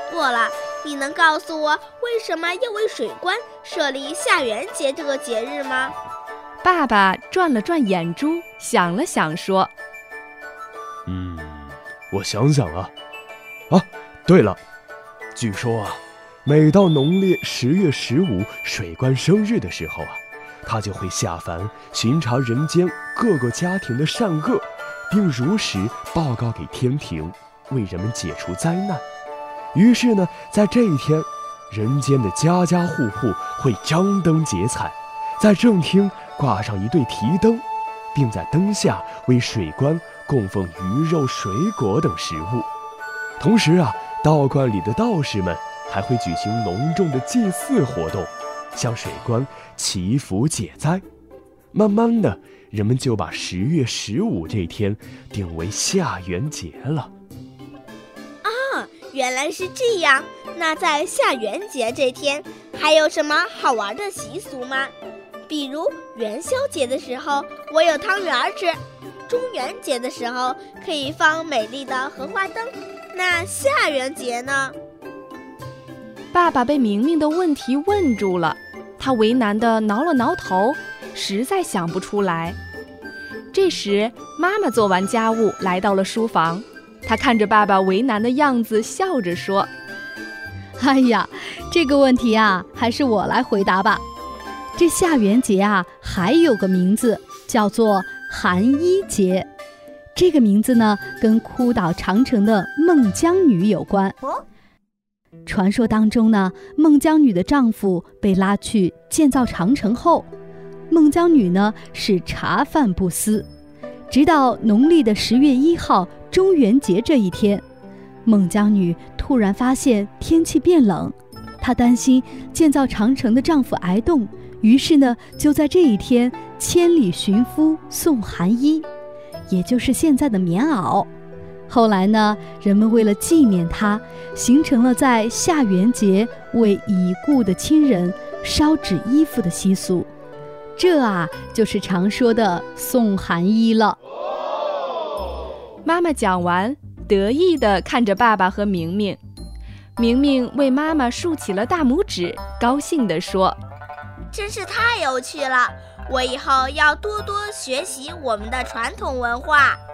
过了，你能告诉我为什么要为水官设立下元节这个节日吗？ 爸爸转了转眼珠，想了想说： 我想想啊，对了，据说啊，每到农历10月15水官生日的时候啊，他就会下凡巡查人间各个家庭的善恶，并如实报告给天庭，为人们解除灾难。于是呢，在这一天，人间的家家户户会张灯结彩，在正厅挂上一对提灯，并在灯下为水官供奉鱼肉、水果等食物。同时啊，道观里的道士们还会举行隆重的祭祀活动，向水官祈福解灾。慢慢的，人们就把10月15这天定为下元节了。 原来是这样。那在下元节这天还有什么好玩的习俗吗？比如元宵节的时候我有汤圆吃，中元节的时候可以放美丽的荷花灯，那下元节呢？ 爸爸被明明的问题问住了，他为难地挠了挠头，实在想不出来。这时妈妈做完家务来到了书房，她看着爸爸为难的样子，笑着说： 哎呀，这个问题啊，还是我来回答吧。这下元节啊，还有个名字叫做寒衣节。这个名字呢，跟哭倒长城的孟姜女有关。传说当中呢，孟姜女的丈夫被拉去建造长城后，孟姜女呢是茶饭不思，直到农历的10月1号中元节这一天，孟姜女突然发现天气变冷，她担心建造长城的丈夫挨冻，于是呢就在这一天千里寻夫送寒衣，也就是现在的棉袄。后来呢，人们为了纪念她，形成了在下元节为已故的亲人烧纸衣服的习俗。这啊，就是常说的送寒衣了。 妈妈讲完，得意地看着爸爸和明明。明明为妈妈竖起了大拇指，高兴地说： 真是太有趣了，我以后要多多学习我们的传统文化。